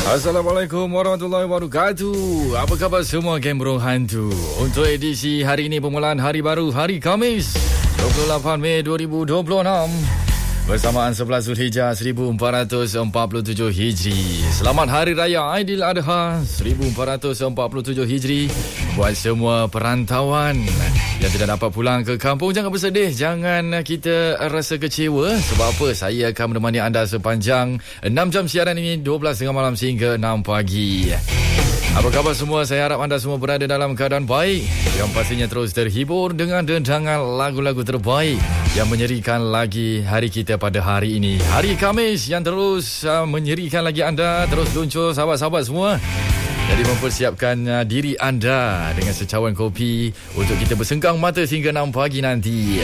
Assalamualaikum warahmatullahi wabarakatuh. Apa khabar semua geng Burung Hantu? Untuk edisi hari ini permulaan hari baru, hari Khamis 28 Mei 2026 bersamaan 11 Zulhijjah 1447 Hijri. Selamat Hari Raya Aidiladha 1447 Hijri buat semua perantauan yang tidak dapat pulang ke kampung. Jangan bersedih, jangan kita rasa kecewa. Sebab apa? Saya akan menemani anda sepanjang 6 jam siaran ini, 12 tengah malam sehingga 6 pagi. Apa khabar semua? Saya harap anda semua berada dalam keadaan baik, yang pastinya terus terhibur dengan dendangan lagu-lagu terbaik yang menyerikan lagi hari kita pada hari ini. Hari Khamis yang terus menyerikan lagi anda, terus luncur sahabat-sahabat semua. Jadi mempersiapkan diri anda dengan secawan kopi untuk kita bersenggang mata hingga 6 pagi nanti.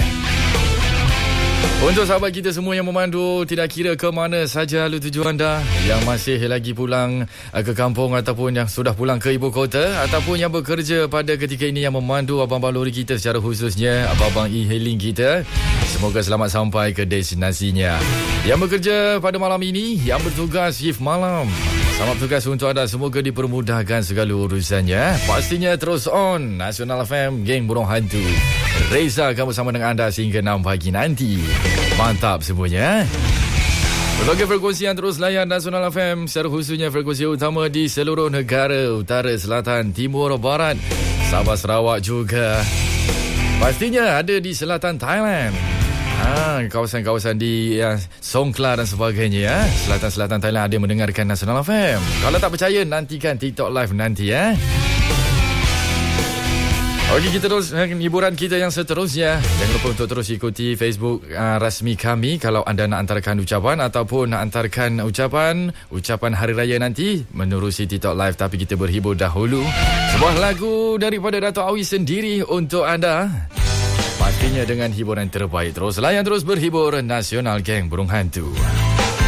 Untuk sahabat kita semua yang memandu, tidak kira ke mana saja lalu tuju anda, yang masih lagi pulang ke kampung ataupun yang sudah pulang ke ibu kota, ataupun yang bekerja pada ketika ini, yang memandu abang-abang lori kita secara khususnya, abang-abang e-hailing kita, semoga selamat sampai ke destinasinya. Yang bekerja pada malam ini, yang bertugas shift malam, selamat bertugas untuk anda, semoga dipermudahkan segala urusannya. Pastinya terus on Nasional FM, geng Burung Hantu. Reza akan bersama dengan anda sehingga 6 pagi nanti. Mantap semuanya. Berbagai frekuensi yang terus layan Nasional FM, secara khususnya frekuensi utama di seluruh negara utara, selatan, timur, barat, Sabah, Sarawak juga. Pastinya ada di selatan Thailand. Kawasan-kawasan di Songkla dan sebagainya ya. Selatan-selatan Thailand ada mendengarkan Nasional FM. Kalau tak percaya, nantikan TikTok live nanti ya. Okey, kita terus hiburan kita yang seterusnya. Jangan lupa untuk terus ikuti Facebook rasmi kami kalau anda nak antarkan ucapan ataupun nak antarkan ucapan Hari Raya nanti menerusi TikTok live. Tapi kita berhibur dahulu. Sebuah lagu daripada Dato' Awi sendiri untuk anda. Pastinya dengan hiburan terbaik. Terus layan, terus berhibur. Nasional Geng Burung Hantu.